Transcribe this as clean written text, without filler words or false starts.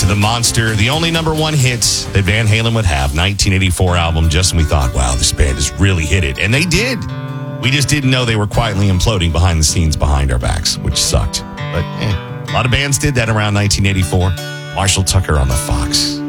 the monster, the only number one hit that Van Halen would have, 1984 album, just when we thought, wow, this band has really hit it. And they did. We just didn't know they were quietly imploding behind the scenes behind our backs, which sucked. But a lot of bands did that around 1984. Marshall Tucker on the Fox.